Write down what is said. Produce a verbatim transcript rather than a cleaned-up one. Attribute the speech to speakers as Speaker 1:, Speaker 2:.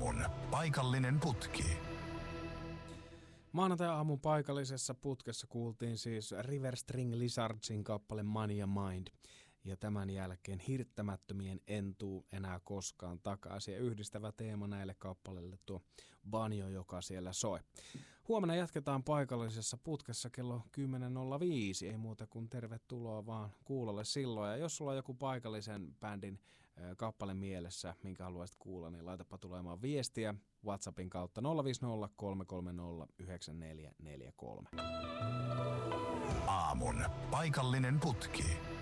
Speaker 1: Aamun paikallinen putki.
Speaker 2: Maanantai-aamun paikallisessa putkessa kuultiin siis River String Lizardsin kappale Money and Mind. Ja tämän jälkeen Hirttämättömien en tuu enää koskaan takaisin. Ja yhdistävä teema näille kappaleille tuo banjo, joka siellä soi. Huomenna jatketaan paikallisessa putkessa kello kymmenen nolla viisi. Ei muuta kuin tervetuloa vaan kuulolle silloin. Ja jos sulla on joku paikallisen bändin äh, kappale mielessä, minkä haluaisit kuulla, niin laitapa tulemaan viestiä WhatsAppin kautta nolla viisi nolla kolme kolme nolla yhdeksän neljä neljä kolme.
Speaker 1: Aamun paikallinen putki.